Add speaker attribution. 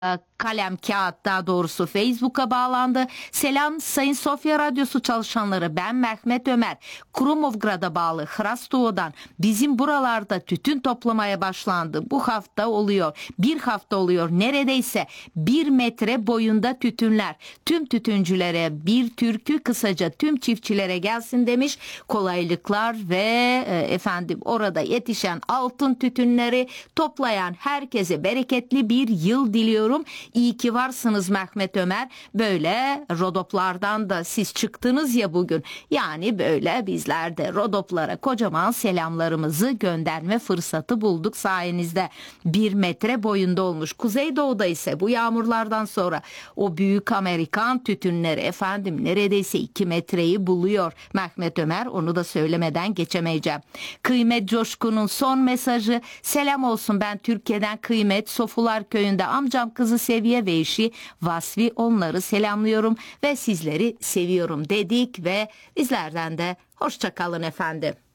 Speaker 1: kalem kağıt daha doğrusu Facebook'a bağlandı. Selam Sayın Sofya Radyosu çalışanları, ben Mehmet Ömer. Krumovgrad'a bağlı Hrastovo'dan bizim buralarda tütün toplamaya başlandı. Bu hafta oluyor. Bir hafta oluyor. Neredeyse 1 metre boyunda tütünler. Tüm tütüncülere bir türkü kısaca tüm çiftçilere gelsin demiş. Kolaylıklar ve orada yetişen altın tütünleri toplayan herkese bereketli bir yıl diliyorum. İyi ki varsınız Mehmet Ömer. Böyle Rodoplardan da siz çıktınız ya bugün. Yani böyle bizler de Rodoplara kocaman selamlarımızı gönderme fırsatı bulduk sayenizde. 1 metre boyunda olmuş. Kuzeydoğu'da ise bu yağmurlardan sonra o büyük Amerikan tütünleri neredeyse 2 metreyi buluyor. Mehmet Ömer, onu da söylemeden geçemeyeceğim. Kıymet Coşkun'un son mesajı: selam olsun, ben Türkiye'den Kıymet, Sofular Köyü'nde amcam kızı Seviye ve eşi Vasfi, onları selamlıyorum ve sizleri seviyorum dedik ve bizlerden de hoşça kalın efendim.